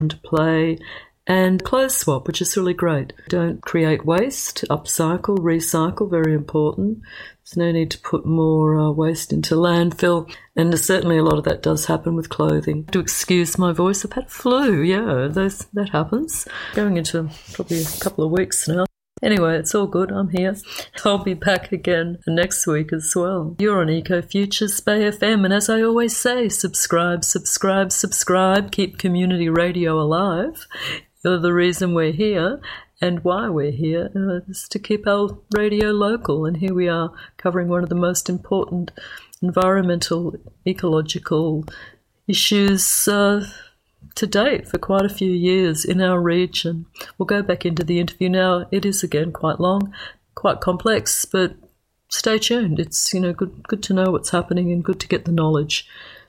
and play, and clothes swap, which is really great. Don't create waste, upcycle, recycle, very important. There's no need to put more waste into landfill, and certainly a lot of that does happen with clothing. To excuse my voice, I've had flu, that happens. Going into probably a couple of weeks now. Anyway, it's all good. I'm here. I'll be back again next week as well. You're on Ecofutures Bay FM, and as I always say, subscribe. Keep community radio alive. You're the reason we're here, and why we're here is to keep our radio local. And here we are covering one of the most important environmental, ecological issues to date for quite a few years in our region. We'll go back into the interview now. It is again quite long, quite complex, but stay tuned. It's good to know what's happening and good to get the knowledge.